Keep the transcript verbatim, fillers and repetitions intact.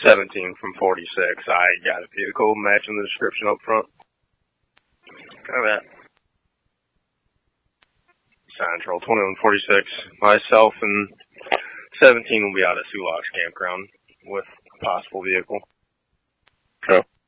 seventeen from forty-six. I got a vehicle matching the description up front. Got that. Central, twenty-one forty-six. Myself and seventeen will be out at Sulaks Campground with a possible vehicle. Okay.